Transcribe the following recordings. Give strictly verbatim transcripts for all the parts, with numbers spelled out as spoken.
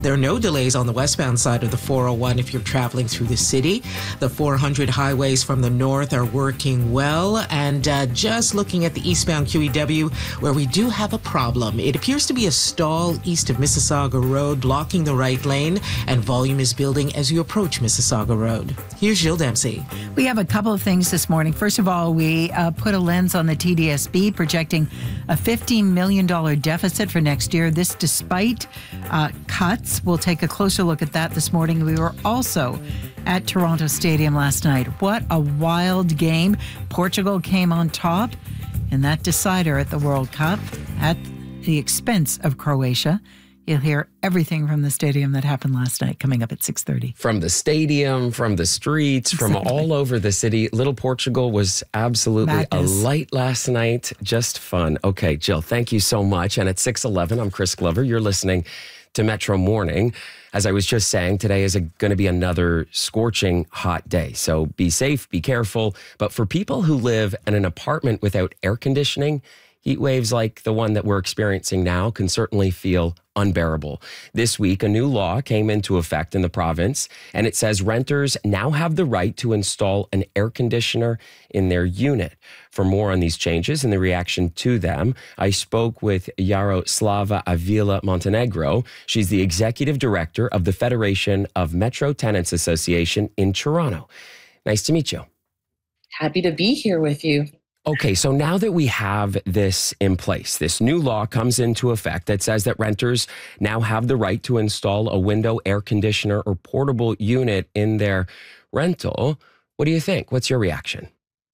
There are no delays on the westbound side of the four oh one if you're traveling through the city. The four hundred highways from the north are working well. And uh, just looking at the eastbound Q E W, where we do have a problem. It appears to be a stall east of Mississauga Road, blocking the right lane, and volume is building as you approach Mississauga Road. Here's Jill Dempsey. We have a couple of things this morning. First of all, we uh, put a lens on the T D S B, projecting a fifteen million dollars deficit for next year. This despite uh, cuts. We'll take a closer look at that this morning. We were also at Toronto Stadium last night. What a wild game. Portugal came on top in that decider at the World Cup at the expense of Croatia. You'll hear everything from the stadium that happened last night coming up at six thirty. From the stadium, from the streets, exactly. From all over the city. Little Portugal was absolutely Madness. A light last night. Just fun. Okay, Jill, thank you so much. And at six eleven, I'm Chris Glover. You're listening to Metro Morning. As I was just saying, today is going to be another scorching hot day. So be safe, be careful. But for people who live in an apartment without air conditioning, heat waves like the one that we're experiencing now can certainly feel unbearable. This week, a new law came into effect in the province, and it says renters now have the right to install an air conditioner in their unit. For more on these changes and the reaction to them, I spoke with Yaroslava Avila Montenegro. She's the executive director of the Federation of Metro Tenants Association in Toronto. Nice to meet you. Happy to be here with you. Okay, so now that we have this in place, this new law comes into effect that says that renters now have the right to install a window air conditioner or portable unit in their rental. What do you think? What's your reaction?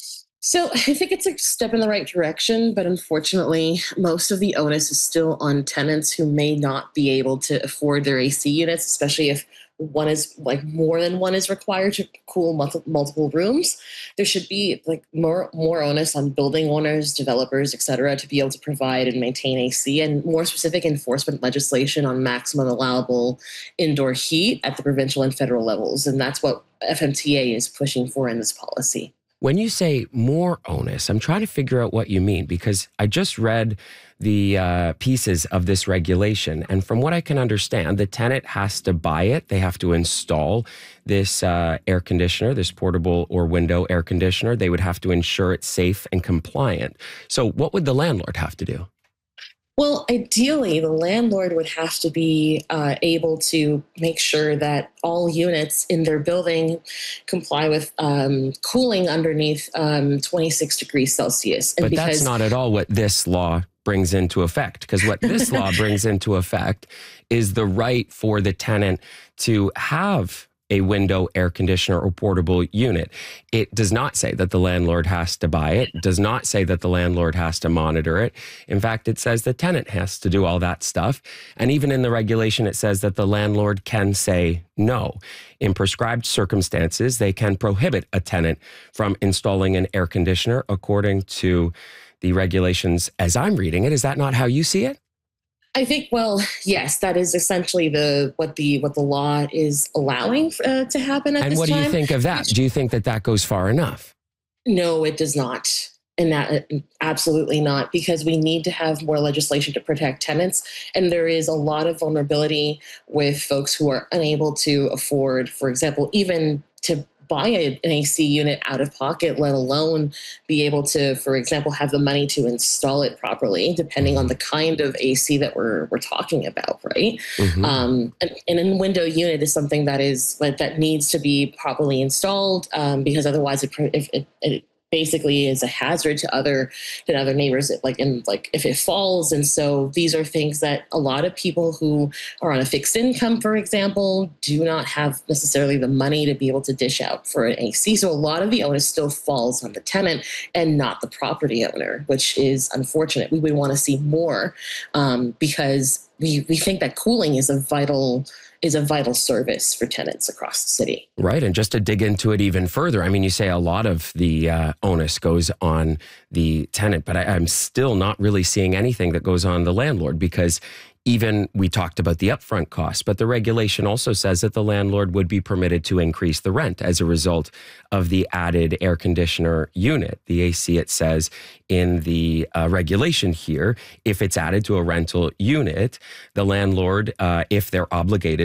So I think it's a step in the right direction, but unfortunately, most of the onus is still on tenants who may not be able to afford their A C units, especially if one is like more than one is required to cool multiple, multiple rooms. There should be like more more onus on building owners, developers, et cetera, to be able to provide and maintain A C, and more specific enforcement legislation on maximum allowable indoor heat at the provincial and federal levels. And that's what F M T A is pushing for in this policy. When you say more onus, I'm trying to figure out what you mean, because I just read the uh, pieces of this regulation. And from what I can understand, the tenant has to buy it. They have to install this uh, air conditioner, this portable or window air conditioner. They would have to ensure it's safe and compliant. So what would the landlord have to do? Well, ideally, the landlord would have to be uh, able to make sure that all units in their building comply with um, cooling underneath um, twenty-six degrees Celsius. And but because that's not at all what this law brings into effect, because what this law brings into effect is the right for the tenant to have a window air conditioner or portable unit. It does not say that the landlord has to buy it. It does not say that the landlord has to monitor it. In fact, it says the tenant has to do all that stuff. And even in the regulation, it says that the landlord can say no. In prescribed circumstances, they can prohibit a tenant from installing an air conditioner according to the regulations as I'm reading it. Is that not how you see it? I think, well, yes, that is essentially the what the what the law is allowing uh, to happen at and this time. And what do you think of that? Do you think that that goes far enough? No, it does not. And that absolutely not, because we need to have more legislation to protect tenants. And there is a lot of vulnerability with folks who are unable to afford, for example, even to buy a, an A C unit out of pocket, let alone be able to, for example, have the money to install it properly, depending on the kind of A C that we're we're talking about, right? Mm-hmm. Um, and, and a window unit is something that is that needs to be properly installed, um, because otherwise, it, if it, it basically is a hazard to other to other neighbors, like in like if it falls. And so these are things that a lot of people who are on a fixed income, for example, do not have necessarily the money to be able to dish out for an A C. So a lot of the onus still falls on the tenant and not the property owner, which is unfortunate. We would want to see more um, because we we think that cooling is a vital is a vital service for tenants across the city. Right. And just to dig into it even further, I mean, you say a lot of the uh, onus goes on the tenant, but I, I'm still not really seeing anything that goes on the landlord, because even we talked about the upfront cost, but the regulation also says that the landlord would be permitted to increase the rent as a result of the added air conditioner unit. The A C, it says in the uh, regulation here, if it's added to a rental unit, the landlord, uh, if they're obligated